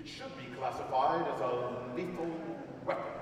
It should be classified as a lethal weapon.